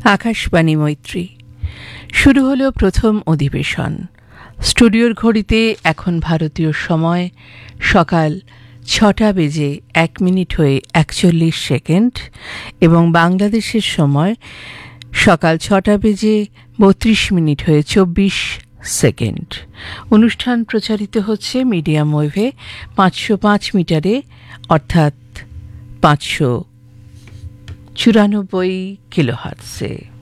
আকাশবাণী মৈত্রী শুরু হলো প্রথম অধিবেশন। স্টুডিওর ঘড়িতে এখন ভারতীয় সময় সকাল ৬টা বেজে ১ মিনিট হয়ে ৪১ সেকেন্ড এবং বাংলাদেশের সময় সকাল ৬টা বেজে ৩২ মিনিট হয়ে ২৪ সেকেন্ড। অনুষ্ঠান প্রচারিত হচ্ছে মিডিয়াম ওয়েভে ৫০৫ মিটারে অর্থাৎ ৫৯৪ কিলোহার্টজে।